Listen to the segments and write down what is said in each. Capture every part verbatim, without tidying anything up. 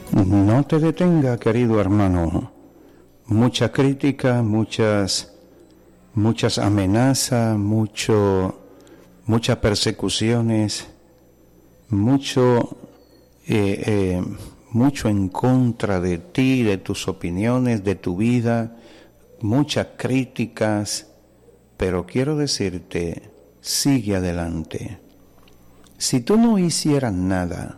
No te detenga, querido hermano. Mucha crítica, muchas, muchas amenazas, mucho, muchas persecuciones, mucho, eh, eh, mucho en contra de ti, de tus opiniones, de tu vida, muchas críticas, pero quiero decirte, sigue adelante. Si tú no hicieras nada,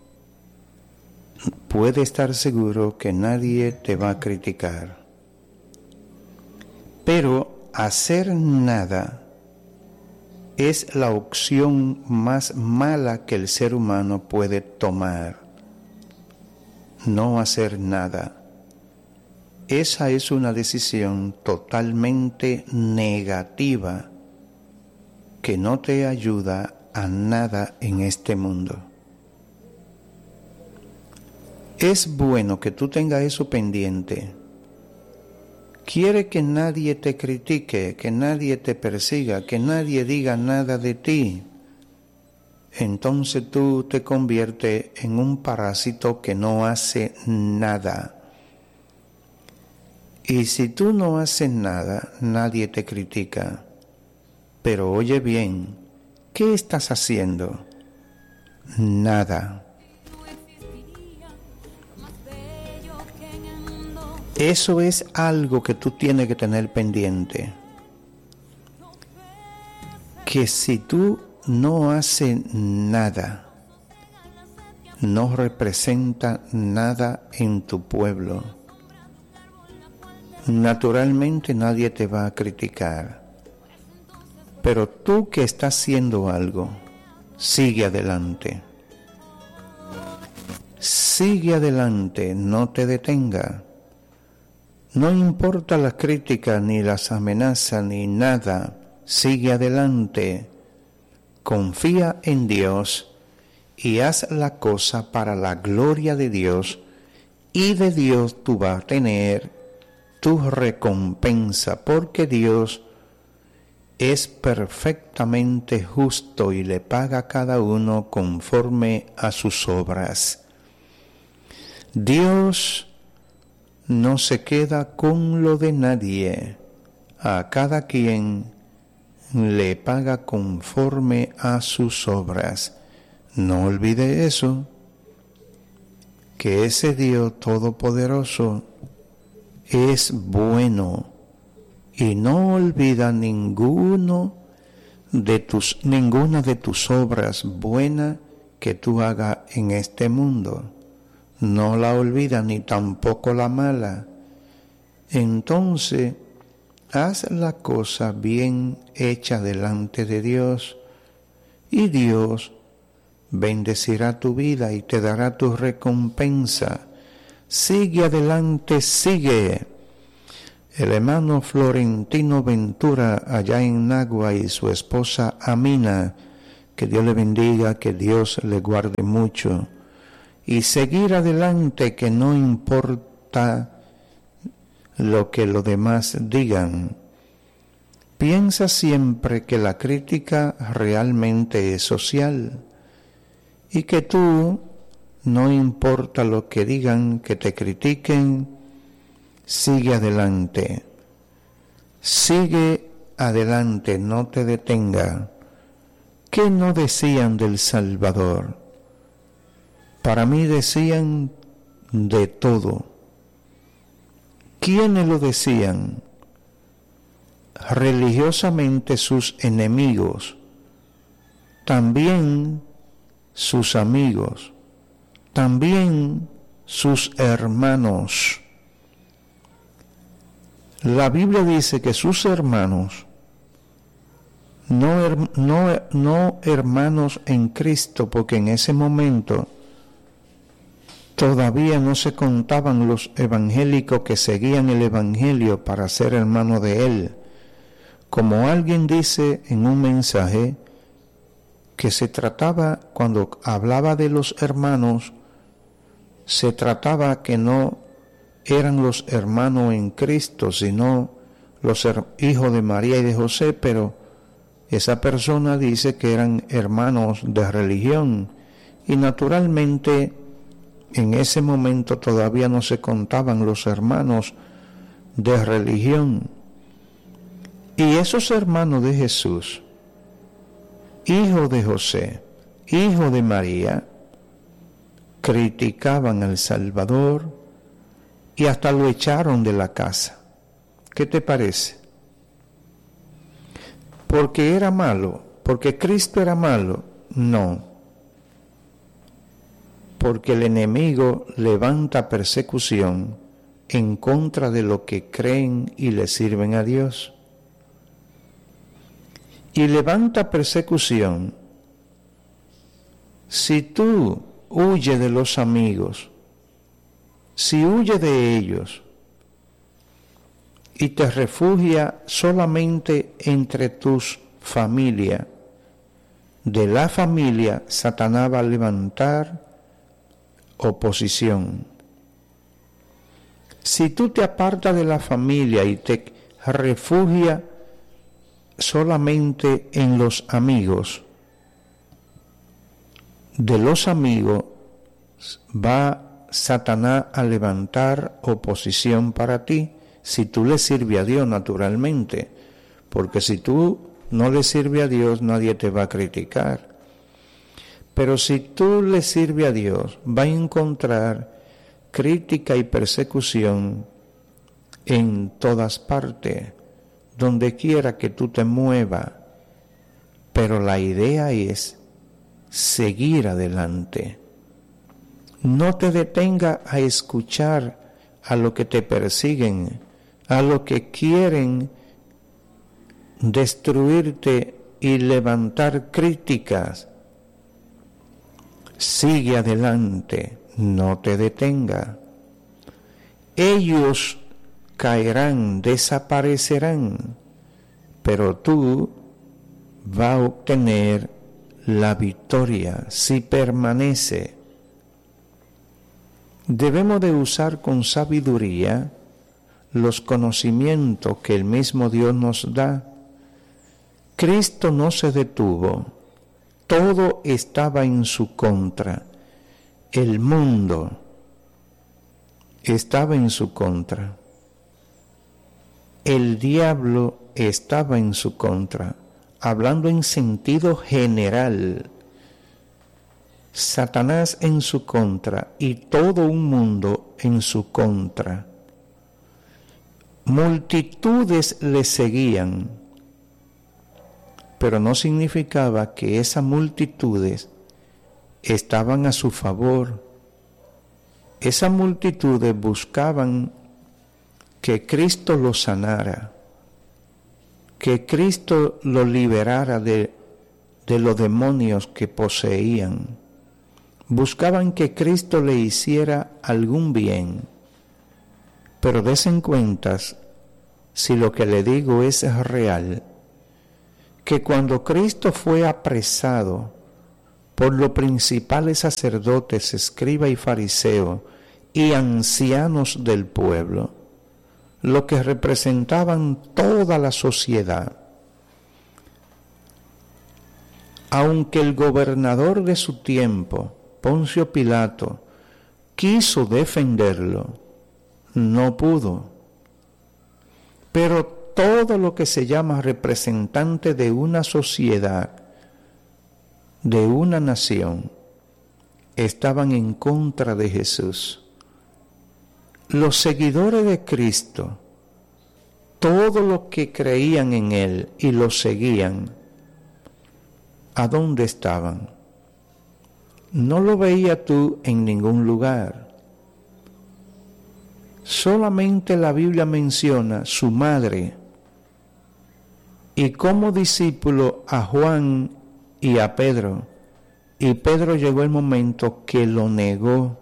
puede estar seguro que nadie te va a criticar. Pero hacer nada es la opción más mala que el ser humano puede tomar. No hacer nada. Esa es una decisión totalmente negativa que no te ayuda a nada en este mundo. Es bueno que tú tengas eso pendiente. Quiere que nadie te critique, que nadie te persiga, que nadie diga nada de ti. Entonces tú te conviertes en un parásito que no hace nada. Y si tú no haces nada, nadie te critica. Pero oye bien, ¿qué estás haciendo? Nada. Eso es algo que tú tienes que tener pendiente. Que si tú no haces nada, no representa nada en tu pueblo. Naturalmente nadie te va a criticar. Pero tú que estás haciendo algo, sigue adelante. Sigue adelante, no te detenga. No importa las críticas, ni las amenazas, ni nada. Sigue adelante. Confía en Dios y haz la cosa para la gloria de Dios, y de Dios tú vas a tener tu recompensa, porque Dios es perfectamente justo y le paga a cada uno conforme a sus obras. Dios no se queda con lo de nadie. A cada quien le paga conforme a sus obras. No olvide eso, que ese Dios todopoderoso es bueno y no olvida ninguno de tus, ninguna de tus obras buenas que tú hagas en este mundo. No la olvida, ni tampoco la mala. Entonces, haz la cosa bien hecha delante de Dios, y Dios bendecirá tu vida y te dará tu recompensa. Sigue adelante, sigue. El hermano Florentino Ventura, allá en Nagua, y su esposa Amina, que Dios le bendiga, que Dios le guarde mucho. Y seguir adelante, que no importa lo que los demás digan. Piensa siempre que la crítica realmente es social y que tú, no importa lo que digan, que te critiquen, sigue adelante. Sigue adelante, no te detenga. ¿Qué no decían del Salvador? Para mí decían de todo. ¿Quiénes lo decían? Religiosamente sus enemigos, también sus amigos, también sus hermanos. La Biblia dice que sus hermanos, no, no, no hermanos en Cristo, porque en ese momento todavía no se contaban los evangélicos que seguían el evangelio para ser hermanos de él. Como alguien dice en un mensaje, que se trataba, cuando hablaba de los hermanos, se trataba que no eran los hermanos en Cristo, sino los hijos de María y de José, pero esa persona dice que eran hermanos de religión, y naturalmente En ese momento todavía no se contaban los hermanos de religión. Y esos hermanos de Jesús, hijo de José, hijo de María, criticaban al Salvador y hasta lo echaron de la casa. ¿Qué te parece? ¿Porque era malo? ¿Porque Cristo era malo? No. Porque el enemigo levanta persecución en contra de lo que creen y le sirven a Dios. Y levanta persecución si tú huyes de los amigos, si huyes de ellos y te refugias solamente entre tus familias. De la familia, Satanás va a levantar oposición. Si tú te apartas de la familia y te refugias solamente en los amigos, de los amigos va Satanás a levantar oposición para ti, si tú le sirves a Dios naturalmente, porque si tú no le sirves a Dios, nadie te va a criticar. Pero si tú le sirves a Dios, va a encontrar crítica y persecución en todas partes, donde quiera que tú te muevas. Pero la idea es seguir adelante. No te detengas a escuchar a los que te persiguen, a los que quieren destruirte y levantar críticas. Sigue adelante, no te detenga. Ellos caerán, desaparecerán, pero tú vas a obtener la victoria si permanece. Debemos de usar con sabiduría los conocimientos que el mismo Dios nos da. Cristo no se detuvo, todo estaba en su contra. El mundo estaba en su contra. El diablo estaba en su contra. Hablando en sentido general, Satanás en su contra y todo un mundo en su contra. Multitudes le seguían, pero no significaba que esas multitudes estaban a su favor. Esas multitudes buscaban que Cristo los sanara, que Cristo los liberara de, de los demonios que poseían. Buscaban que Cristo le hiciera algún bien. Pero desen cuentas, si lo que le digo es real, que cuando Cristo fue apresado por los principales sacerdotes, escribas y fariseos y ancianos del pueblo, lo que representaban toda la sociedad, aunque el gobernador de su tiempo, Poncio Pilato, quiso defenderlo, no pudo. Pero todo lo que se llama representante de una sociedad, de una nación, estaban en contra de Jesús. Los seguidores de Cristo, todos los que creían en Él y lo seguían, ¿a dónde estaban? No lo veías tú en ningún lugar. Solamente la Biblia menciona su madre y como discípulo a Juan y a Pedro. Y Pedro llegó el momento que lo negó.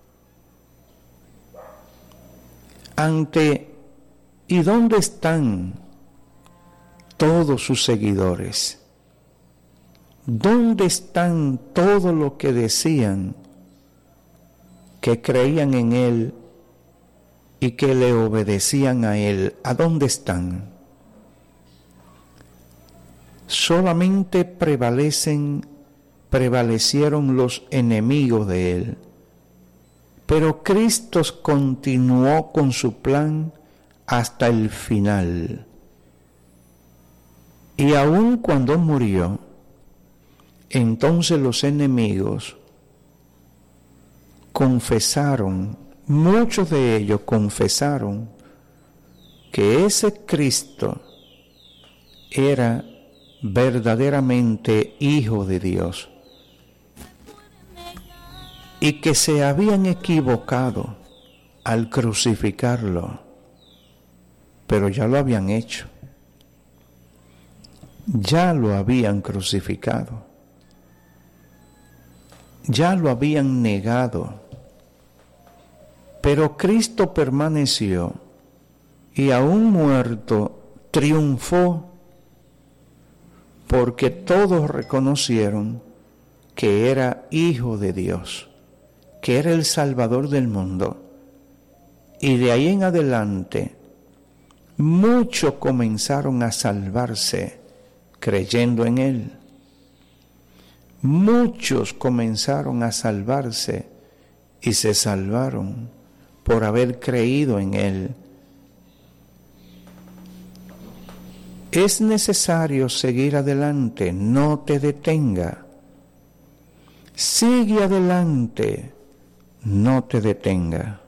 Ante, ¿y dónde están todos sus seguidores? ¿Dónde están todos los que decían que creían en Él y que le obedecían a Él? ¿A dónde están? Solamente prevalecen, prevalecieron los enemigos de Él, Pero Cristo continuó con su plan hasta el final. Y aun cuando murió, entonces los enemigos confesaron, muchos de ellos confesaron que ese Cristo era verdaderamente Hijo de Dios y que se habían equivocado al crucificarlo, pero ya lo habían hecho, ya lo habían crucificado, ya lo habían negado, pero Cristo permaneció y aún muerto triunfó, porque todos reconocieron que era Hijo de Dios, que era el Salvador del mundo. Y de ahí en adelante, muchos comenzaron a salvarse creyendo en Él. Muchos comenzaron a salvarse y se salvaron por haber creído en Él. Es necesario seguir adelante, no te detenga. Sigue adelante, no te detenga.